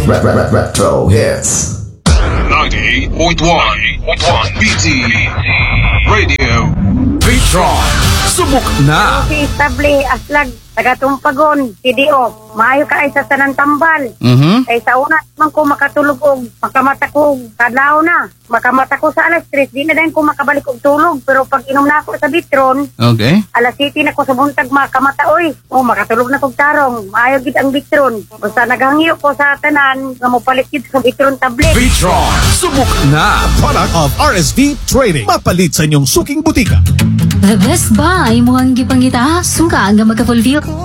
Retro hits. 98.1 BT Radio. Vitron, subok na. Si Stable Aslag, taga-Tumpagon, CDO. Maayo ka ay sa Tanan Tambal. Kay sa una man ko makatulog og makamata ko kadlaw na. Makamata ko sa alas 3, di na din ko makabalik og tulog. Pero pag inom na ako sa Vitron, Okay. alas 7 na ko sa buntag makamata oy. O makatulog na kog tarong. Maayo gid ang Vitron. Basta naghangyo ko sa tanan nga mopalit gid sa Vitron tablet. Vitron, subok na. Product of RSV Trading. Mapalit sa inyong suking butika. The best buy mo ang gipangita. Suka ang magka-fulfill.